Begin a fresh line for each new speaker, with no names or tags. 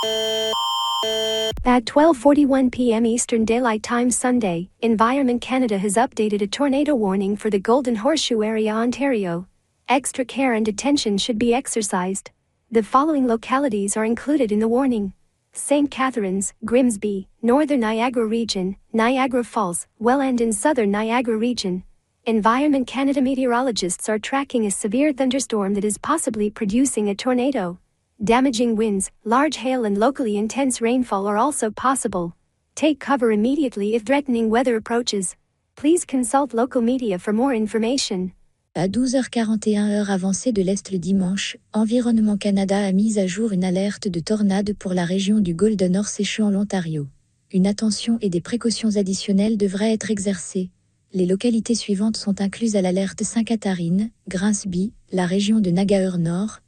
At 12:41 p.m. Eastern Daylight Time Sunday, Environment Canada has updated a tornado warning for the Golden Horseshoe area, Ontario. Extra care and attention should be exercised. The following localities are included in the warning: St. Catharines, Grimsby, Northern Niagara Region, Niagara Falls, Welland and Southern Niagara Region. Environment Canada meteorologists are tracking a severe thunderstorm that is possibly producing a tornado. Damaging winds, large hail and locally intense rainfall are also possible. Take cover immediately if threatening weather approaches. Please consult local media for more information.
À 12h41 heure avancée de l'Est le dimanche, Environnement Canada a mis à jour une alerte de tornade pour la région du Golden Horseshoe en Ontario. Une attention et des précautions additionnelles devraient être exercées. Les localités suivantes sont incluses à l'alerte: Sainte-Catharine, Grimsby, la région de Niagara Nord,